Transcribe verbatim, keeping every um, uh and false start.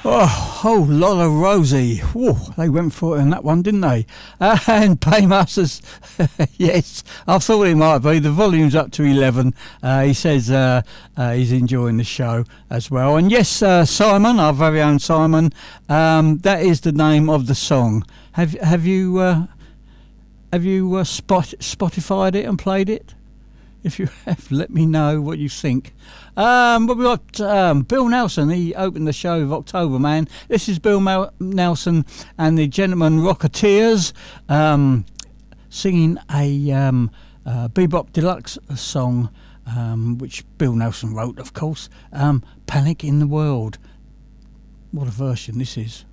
Oh, whole lot of Rosie. Whoa, they went for it in that one, didn't they? Uh, and Paymasters, yes, I thought it might be. The volume's up to eleven. Uh, he says uh, uh, he's enjoying the show as well. And yes, uh, Simon, our very own Simon, um, that is the name of the song. Have have you uh, have you uh, spot Spotified it and played it? If you have, let me know what you think. Um, but we've got um, Bill Nelson. He opened the show with October Man. This is Bill Mel- Nelson and the Gentlemen Rocketeers um, singing a um, uh, Bebop Deluxe song, um, which Bill Nelson wrote, of course. Um, Panic in the World. What a version this is.